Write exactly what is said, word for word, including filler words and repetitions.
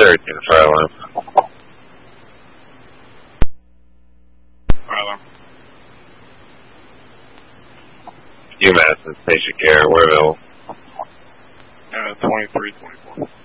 thirteen, fire alarm. Fire alarm. UMass and patient care, where available. Uh, twenty-three twenty-four.